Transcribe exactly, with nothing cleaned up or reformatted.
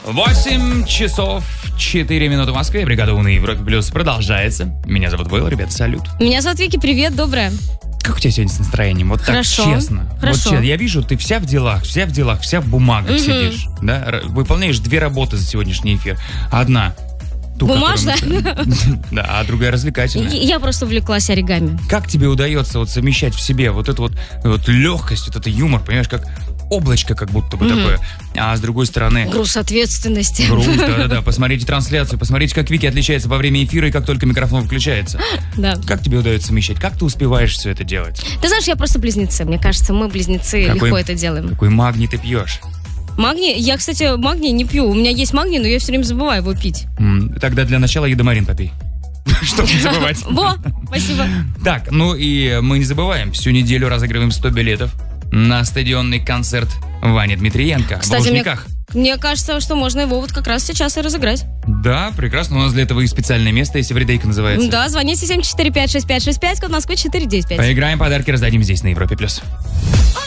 восемь часов четыре минуты в Москве. Бригада У на Европе Плюс продолжается. Меня зовут Вэлл, ребята, салют. Меня зовут Вики, привет, доброе. Как у тебя сегодня с настроением? Вот Хорошо. так честно. Хорошо. Вот, я вижу, ты вся в делах, вся в делах, вся в бумагах Угу. сидишь. Да? Р- Выполняешь две работы за сегодняшний эфир. Одна ту, Бумажная? которую мы- Да, а другая развлекательная. Я просто увлеклась оригами. Как тебе удается вот совмещать в себе вот эту вот, вот легкость, вот этот юмор, понимаешь, как облачко как будто бы такое, а с другой стороны... Груз ответственности. Груз, да-да-да, посмотрите трансляцию, посмотрите, как Вики отличается во время эфира и как только микрофон включается. Да. Как тебе удается совмещать? Как ты успеваешь все это делать? Ты знаешь, я просто близнецы. Мне кажется, мы близнецы, Какой- легко это делаем. Какой магний ты пьешь? Магний? Я, кстати, магний не пью. У меня есть магний, но я все время забываю его пить. М, Тогда для начала едомарин попей. Чтобы не забывать. Во, спасибо. Так, ну и мы не забываем, всю неделю разыгрываем сто билетов на стадионный концерт Вани Дмитриенко в Кстати, мне, Лужниках. мне кажется, что можно его вот как раз сейчас и разыграть. Да, прекрасно, у нас для этого и специальное место, если Эвридейка называется. Да, звоните семь четыре пять шесть пять шесть пять, код Москвы четыре девять пять. Поиграем, подарки раздадим здесь, на Европе+. плюс.